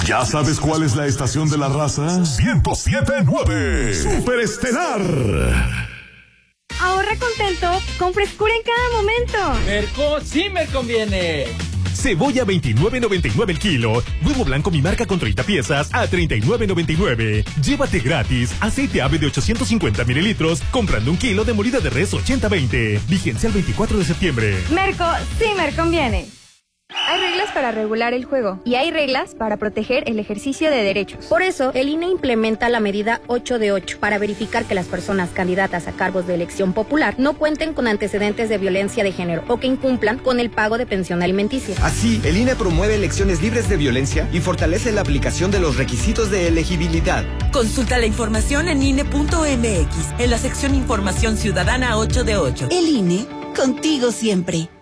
¿Ya sabes cuál es la estación de la raza? 107.9 Superestelar. Ahorra contento con frescura en cada momento. Merco sí me conviene. Cebolla 29.99 el kilo. Huevo blanco mi marca con 30 piezas a 39.99. Llévate gratis aceite ave de 850 mililitros comprando un kilo de molida de res 80-20. Vigencia el 24 de septiembre. Merco sí me conviene. Hay reglas para regular el juego y hay reglas para proteger el ejercicio de derechos. Por eso, el INE implementa la medida 8 de 8 para verificar que las personas candidatas a cargos de elección popular no cuenten con antecedentes de violencia de género o que incumplan con el pago de pensión alimenticia. Así, el INE promueve elecciones libres de violencia y fortalece la aplicación de los requisitos de elegibilidad. Consulta la información en INE.mx, en la sección Información Ciudadana 8 de 8. El INE, contigo siempre.